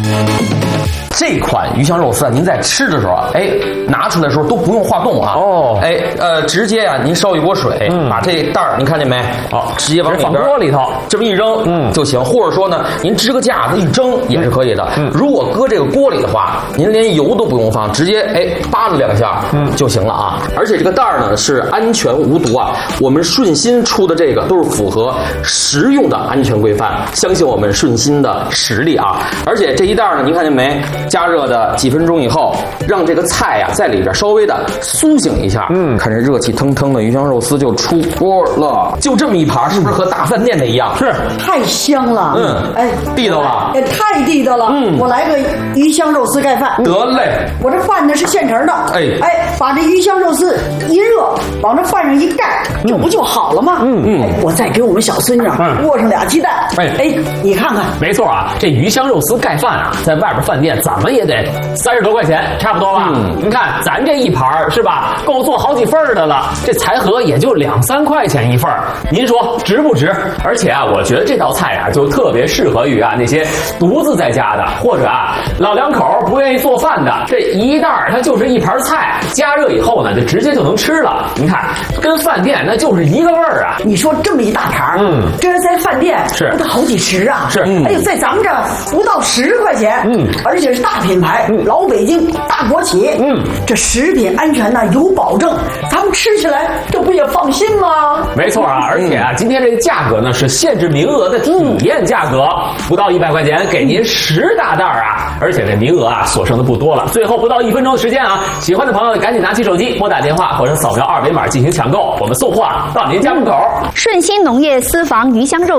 这款鱼香肉丝啊，您在吃的时候啊，拿出来的时候都不用化冻啊。哦，直接啊，您烧一锅水，把这袋儿您看见没？直接往里边放锅里头， 这么一扔，就行。或者说呢，您支个架子一蒸也是可以的。如果搁这个锅里的话，您连油都不用放，直接扒拉2下，就行了啊。而且这个袋儿呢是安全无毒啊，我们顺心出的这个都是符合食用的安全规范，相信我们顺心的实力啊。而且这一袋儿呢，您看见没？加热的几分钟以后，让这个菜呀在里边稍微的苏醒一下。看这热气腾腾的鱼香肉丝就出锅了，就这么一盘，是不是和大饭店的一样？ 是， 太香了。 地道了， 太地道了。我来个鱼香肉丝盖饭。 得嘞， 我这饭呢是现成的。把这鱼香肉丝一热，往这饭上一盖，这不就好了吗？我再给我们小孙女握上2鸡蛋。你看看， 没错啊，这鱼香肉丝盖饭啊，在外边饭店怎么也得30多块钱，差不多吧？您看咱这一盘是吧，够做好几份的了，这财盒也就2、3块钱一份，您说值不值？而且啊，我觉得这道菜啊，就特别适合于啊那些独自在家的，或者啊老两口不愿意做饭的，这一袋它就是一盘菜，加热以后呢，就直接就能吃了。您看，跟饭店那就是一个味儿啊！ 你说这么一大盘，这是在饭店是不到好几十啊！ 是， 在咱们这不到10块钱，而且是大品牌，老北京大国企，这食品安全呢有保证，咱们吃起来这不也放心吗？ 没错啊，而且啊，今天这个价格呢是限制名额的体验价格，不到100块钱给您10大袋啊，而且这名额啊所剩的不多了，最后不到1分钟的时间啊，喜欢的朋友赶紧拿起手机拨打电话或者扫描2维码进行抢购，我们送货到您家门口。 顺心农业私房鱼香肉